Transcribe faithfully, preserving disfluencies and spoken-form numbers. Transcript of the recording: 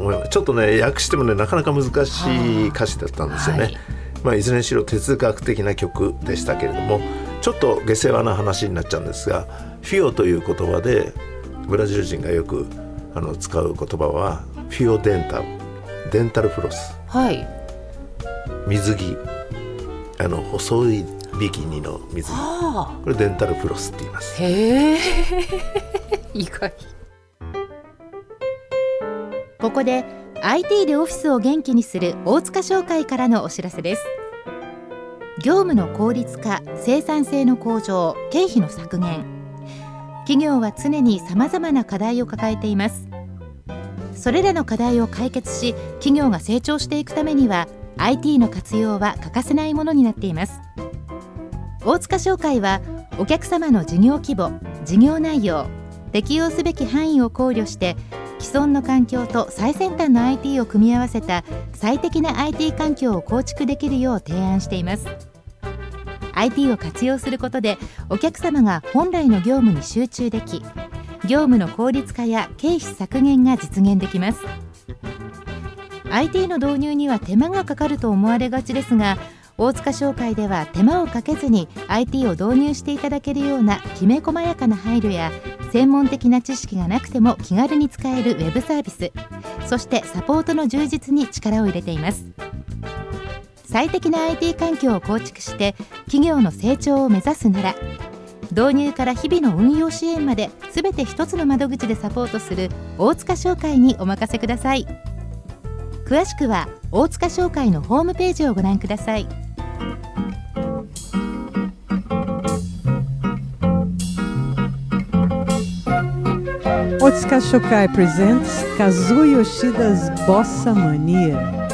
思います。ちょっとね訳してもねなかなか難しい歌詞だったんですよね、はい。まあ、いずれにしろ哲学的な曲でしたけれども、ちょっと下世話な話になっちゃうんですが、フィオという言葉でブラジル人がよくあの使う言葉はフィオデンタル、デンタルフロス、はい、水着、あの細いビキニの水着、これデンタルフロスって言います。 へー意外。ここで アイティー でオフィスを元気にする大塚商会からのお知らせです。業務の効率化、生産性の向上、経費の削減。企業は常にさまざまな課題を抱えています。それらの課題を解決し、企業が成長していくためには アイティー の活用は欠かせないものになっています。大塚商会はお客様の事業規模、事業内容、適用すべき範囲を考慮して既存の環境と最先端の アイティー を組み合わせた最適な アイティー 環境を構築できるよう提案しています。 アイティー を活用することでお客様が本来の業務に集中でき、業務の効率化や経費削減が実現できます。 アイティー の導入には手間がかかると思われがちですが、大塚商会では手間をかけずに アイティー を導入していただけるようなきめ細やかな配慮や、専門的な知識がなくても気軽に使えるウェブサービス、そしてサポートの充実に力を入れています。最適な アイティー 環境を構築して企業の成長を目指すなら、導入から日々の運用支援まで全て一つの窓口でサポートする大塚商会にお任せください。詳しくは大塚商会のホームページをご覧ください。 Otsuka Shokai presents Kazuo Yoshida's Bossa Mania.